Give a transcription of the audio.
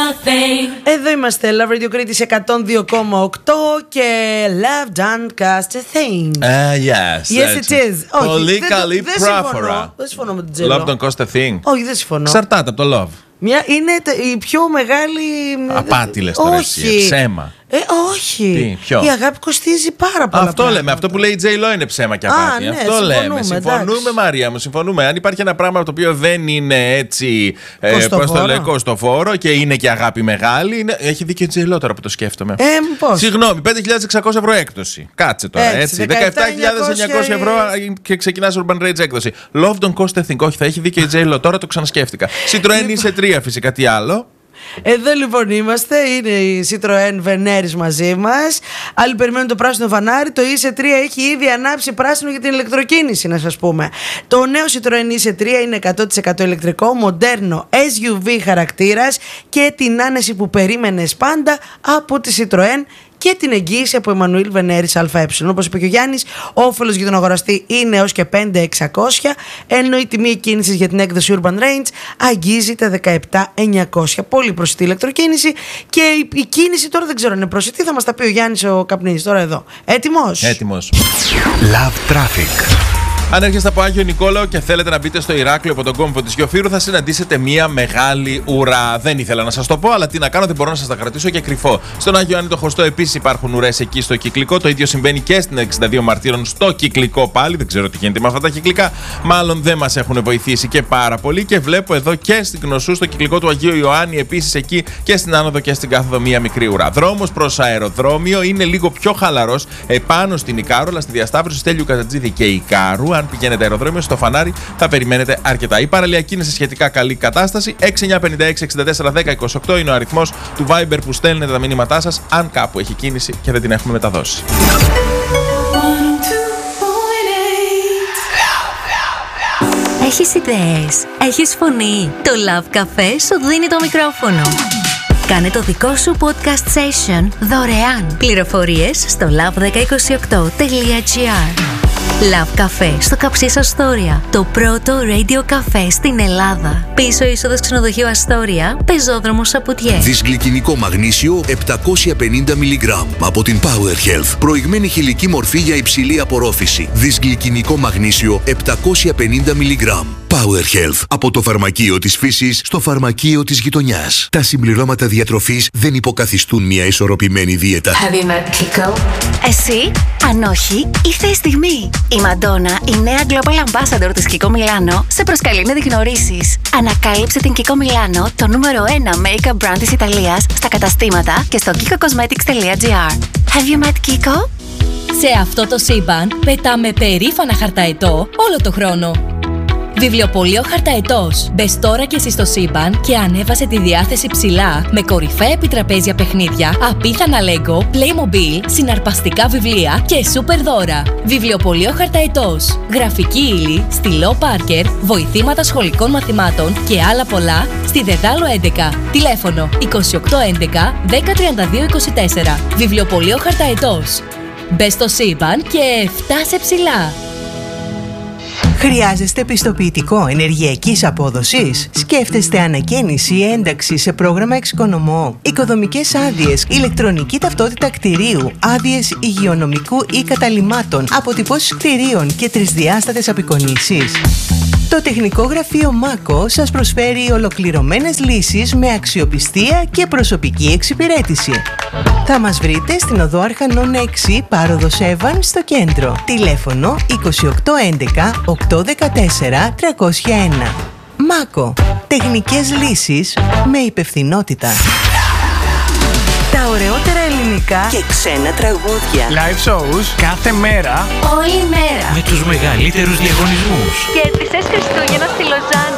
thing. Εδώ είμαστε, Love Radio Κρήτης 102,8 και Love don't cost a thing. Yes. Yes it is. Πολύ καλή πρόφορα. Δεν συμφωνώ με την Τζέλο. Love don't cost a thing. Όχι, δεν συμφωνώ. Εξαρτάται από το love. Είναι η πιο μεγάλη. Απάτη λες τώρα εσύ, ψέμα. Όχι. Ποιο? Η αγάπη κοστίζει πάρα πολλά. Αυτό λέμε. Αυτό που λέει η J-Lo είναι ψέμα και απάτη. Ναι, αυτό λέμε. Συμφωνούμε, εντάξει. Μαρία μου. Συμφωνούμε. Αν υπάρχει ένα πράγμα το οποίο δεν είναι έτσι. Πώς το λέω, κοστοφόρο και είναι και αγάπη μεγάλη. Έχει δίκιο η J-Lo τώρα που το σκέφτομαι. Πώς? Συγγνώμη, 5.600 ευρώ έκπτωση. Κάτσε τώρα. Έτσι. 17.900 ευρώ και ξεκινά Urban Rage έκδοση. Love don't cost a thing. Όχι, θα έχει δίκιο η J-Lo. Τώρα το ξανασκέφτηκα. Citroën είσαι 3 φυσικά. Τι άλλο? Εδώ λοιπόν είμαστε, είναι η Citroën Veneris μαζί μας. Άλλοι περιμένουν το πράσινο φανάρι. Το ICE3 έχει ήδη ανάψει πράσινο για την ηλεκτροκίνηση, να σας πούμε. Το νέο Citroën ICE3 είναι 100% ηλεκτρικό, μοντέρνο SUV χαρακτήρας και την άνεση που περίμενες πάντα από τη Citroën και την εγγύηση από Εμμανουήλ Βενέρης ΑΕ. Όπως είπε και ο Γιάννης, όφελος για τον αγοραστή είναι έως και 5.600, ενώ η τιμή κίνησης για την έκδοση Urban Range αγγίζει τα 17.900. Πολύ προσιτή ηλεκτροκίνηση και η κίνηση τώρα δεν ξέρω αν είναι προσιτή, θα μας τα πει ο Γιάννης ο Καπνίδης τώρα εδώ. Έτοιμος? Έτοιμος. Love Traffic. Αν έρχεστε από Άγιο Νικόλαο και θέλετε να μπείτε στο Ηράκλειο από τον κόμβο της Γιοφύρου, θα συναντήσετε μία μεγάλη ουρά. Δεν ήθελα να σας το πω, αλλά τι να κάνω, δεν μπορώ να σας τα κρατήσω και κρυφό. Στον Άγιο Άννη το Χωστό επίσης υπάρχουν ουρές εκεί στο Κυκλικό. Το ίδιο συμβαίνει και στην 62 Μαρτύρων στο Κυκλικό πάλι. Δεν ξέρω τι γίνεται με αυτά τα κυκλικά. Μάλλον δεν μας έχουν βοηθήσει και πάρα πολύ. Και βλέπω εδώ και στην Κνωσού, στο Κυκλικό του Αγίου Ιωάννη, επίσης εκεί και στην άνοδο και στην κάθοδο μία μικρή ουρά. Δρόμος προς αεροδρόμιο είναι λίγο πιο χαλαρός επάνω στην Ικάρου, αλλά στη διασταύρωση Στέλιου Κατατζίδη και Ικάρου. Αν πηγαίνετε αεροδρόμιο, στο φανάρι θα περιμένετε αρκετά. Η παραλιακή είναι σε σχετικά καλή κατάσταση. 6956-64-10-28 είναι ο αριθμός του Viber που στέλνετε τα μηνύματά σας, αν κάπου έχει κίνηση και δεν την έχουμε μεταδώσει. Έχεις ιδέες, έχεις φωνή. Το Love Café σου δίνει το μικρόφωνο. Κάνε το δικό σου podcast session δωρεάν. Πληροφορίες στο love1028.gr. Love Café στο Καψής Αστόρια. Το πρώτο radio καφέ στην Ελλάδα. Πίσω είσοδος ξενοδοχείου Αστόρια, πεζόδρομος Σαπουτιέ. Δυσγλυκινικό μαγνήσιο 750 mg από την Power Health. Προηγμένη χηλική μορφή για υψηλή απορρόφηση. Δυσγλυκινικό μαγνήσιο 750 mg. Power Health. Από το φαρμακείο της φύσης στο φαρμακείο της γειτονιάς. Τα συμπληρώματα διατροφής δεν υποκαθιστούν μια ισορροπημένη δίαιτα. Have you met Kiko? Εσύ? Αν όχι, ήρθε η στιγμή. Η Μαντόνα, η νέα Global Ambassador της Kiko Milano, σε προσκαλεί να τη γνωρίσεις. Ανακάλυψε την Kiko Milano, το νούμερο 1 make-up brand της Ιταλίας, στα καταστήματα και στο kikocosmetics.gr. Have you met Kiko? Σε αυτό το σύμπαν πετάμε περήφανα χαρταετό όλο το χρόνο. Βιβλιοπωλείο Χαρταετός. Μπες τώρα και εσύ στο σύμπαν και ανέβασε τη διάθεση ψηλά με κορυφαία επιτραπέζια παιχνίδια, απίθανα Lego, Playmobil, συναρπαστικά βιβλία και σούπερ δώρα. Βιβλιοπωλείο Χαρταετός. Γραφική ύλη, στυλό Πάρκερ, βοηθήματα σχολικών μαθημάτων και άλλα πολλά στη Δεδάλο 11. Τηλέφωνο 2811 1032 24. Βιβλιοπωλείο Χαρταετός. Μπες στο σύμπαν και φτάσε ψηλά. Χρειάζεστε πιστοποιητικό ενεργειακής απόδοσης? Σκέφτεστε ανακαίνιση ή ένταξη σε πρόγραμμα εξοικονομώ? Οικοδομικές άδειες, ηλεκτρονική ταυτότητα κτηρίου, άδειες υγειονομικού ή καταλυμάτων, αποτυπώσεις κτηρίων και τρισδιάστατες απεικονίσεις. Το Τεχνικό Γραφείο ΜΑΚΟ σας προσφέρει ολοκληρωμένες λύσεις με αξιοπιστία και προσωπική εξυπηρέτηση. Θα μας βρείτε στην οδό Αρχανών 6, πάροδος Εύαν, στο κέντρο. Τηλέφωνο 2811 814 301. ΜΑΚΟ. Τεχνικές λύσεις με υπευθυνότητα. Τα ωραιότερα ελληνικά και ξένα τραγούδια. Live shows κάθε μέρα. Όλη μέρα. Με τους μεγαλύτερους διαγωνισμούς. Κέρδισες Χριστούγεννα στη Λοζάνη.